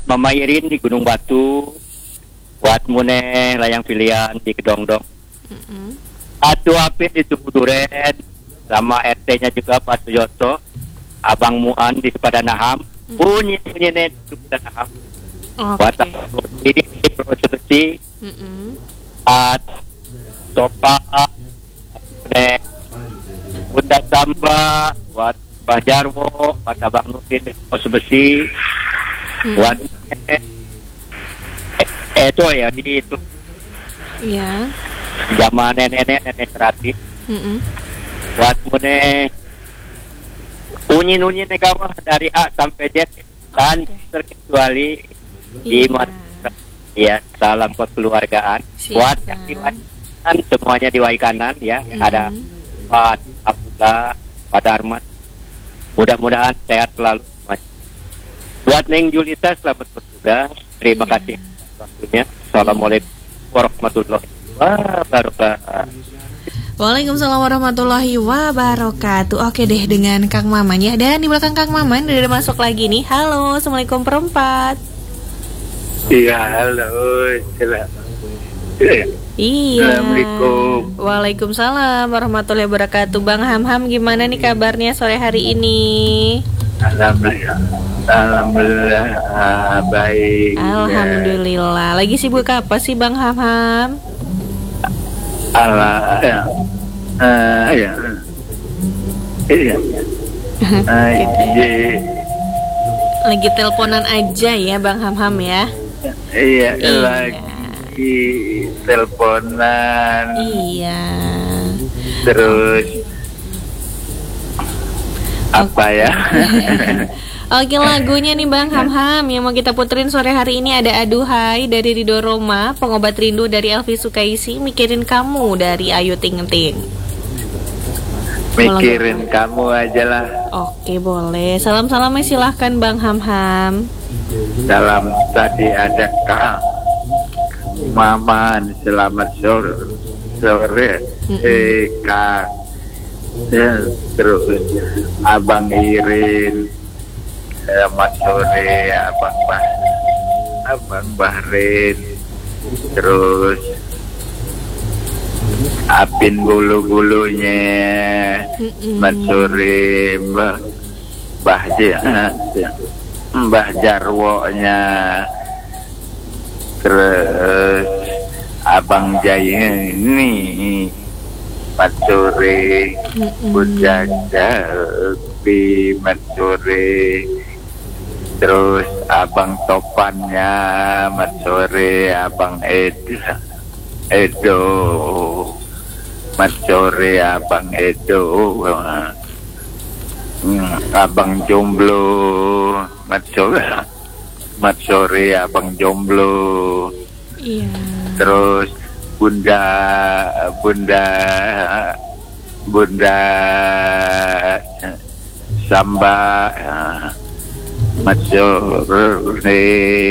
Mama Irin di Gunung Batu, buat Mune layang pilihan di Kedongdong. Atu Apin di Tugu Duren, sama RT-nya juga Pak Suyoto, Abang Muan di Sepadanaham, bunyi nih di Sepadanaham. Buat ini prostitusi, at Sopa, Bunda Samba, buat Pak Jarwo, buat Abang Nudin di Pos Besi, buat itu ya di itu. Iya. Zaman nenek terakhir. Buat Mune unyin negara dari A sampai Z dan terkecuali di ya, salam kekeluargaan. Buat yang diwaikan semuanya diwaikanan ya. Ada Pak Abdullah, Pak Darman. Mudah-mudahan sehat selalu. Buat Neng Julita selamat bertugas. Terima kasih waktunya. Assalamualaikum warahmatullahi wabarakatuh. Waalaikumsalam warahmatullahi wabarakatuh. Oke deh, dengan Kang Maman ya. Dan di belakang Kang Maman udah masuk lagi nih. Halo, Assalamualaikum perempat. Iya, halo. Iya. Assalamualaikum. Waalaikumsalam warahmatullahi wabarakatuh. Bang Hamham gimana nih kabarnya sore hari ini? Alhamdulillah baik. Alhamdulillah. Lagi sibuk apa sih Bang Hamham? Iya. Lagi teleponan aja ya Bang Hamham ya. Iya, lagi teleponan. Iya. Terus apa ya? Oke, lagunya nih Bang Hamham yang mau kita puterin sore hari ini ada Aduhai dari Ridho Roma, Pengobat Rindu dari Elvi Sukaisi, Mikirin Kamu dari Ayu Ting Ting. Mikirin kamu aja lah. Oke, boleh. Salam-salamnya silahkan Bang Hamham. Salam tadi ada Kak Maman, selamat sore. Kak ya, terus Abang Irin, selamat sore. Abang Bahrin, terus Apin bulu-bulunya, selamat sore. Mbah Jarwo-nya, terus Abang Jai ini, selamat sore. Bunda Jabi, selamat sore. Terus Abang Topannya, selamat sore. Abang Edo, selamat sore. Abang Edo. Abang Jomblo, selamat sore. Selamat sore Abang Jomblo. Iya. Terus Bunda Samba, selamat sore.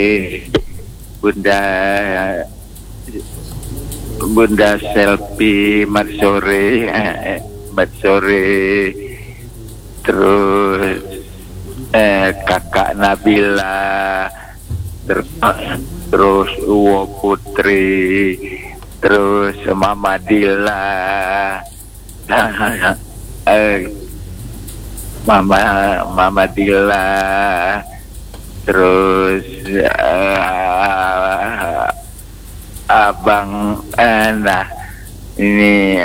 Bunda Selfie, selamat sore. Selamat sore. Terus Kakak Nabila, terus Uwo Putri, terus Mama Dila, Mama Dila, terus Abang ini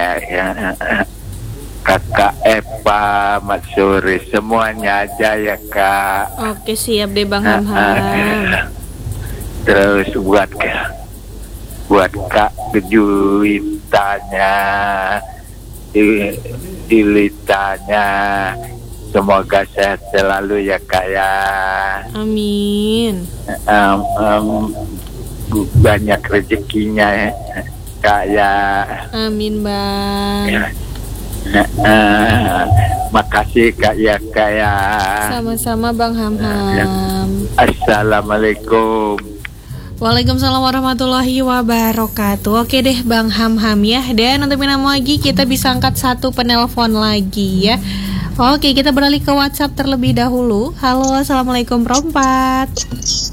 Kakak Eva, Mas Suri, semuanya aja ya Kak. Oke, siap deh Bang Hamham. Terus buat Kak Juwitanya, Dilitanya, semoga sehat selalu ya Kak ya. Amin. Banyak rezekinya ya Kak ya. Amin Bang. Makasih Kak ya Kak ya. Sama-sama Bang Hamham. Assalamualaikum. Waalaikumsalam warahmatullahi wabarakatuh. Oke deh Bang Hamham ya. Dan untuk minum lagi kita bisa angkat satu penelpon lagi ya. Oke, kita beralih ke WhatsApp terlebih dahulu. Halo, Assalamualaikum perempat.